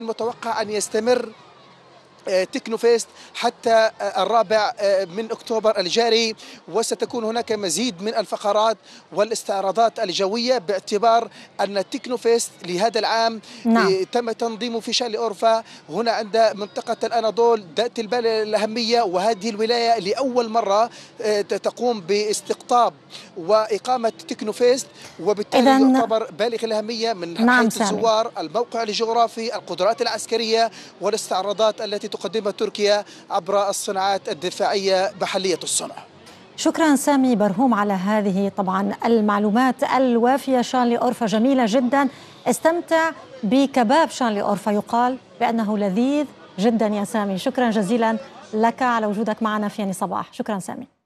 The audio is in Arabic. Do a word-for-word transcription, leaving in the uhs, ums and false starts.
المتوقع أن يستمر تكنو فيست حتى الرابع من أكتوبر الجاري، وستكون هناك مزيد من الفقرات والاستعراضات الجوية، باعتبار أن تكنو فيست لهذا العام نعم. تم تنظيمه في شارع أورفا هنا عند منطقة الأناضول ذات الأهمية، وهذه الولاية لأول مرة تقوم باستقطاب وإقامة تكنو فيست، وبالتالي يعتبر بالغ الأهمية من نعم حيث الزوار، الموقع الجغرافي، القدرات العسكرية والاستعراضات التي تقدمها تركيا عبر الصناعات الدفاعية محلية الصنع. شكرا سامي برهوم على هذه طبعا المعلومات الوافية. شانلي أورفا جميلة جدا، استمتع بكباب شانلي أورفا، يقال بأنه لذيذ جدا يا سامي. شكرا جزيلا لك على وجودك معنا في ياني صباح. شكرا سامي.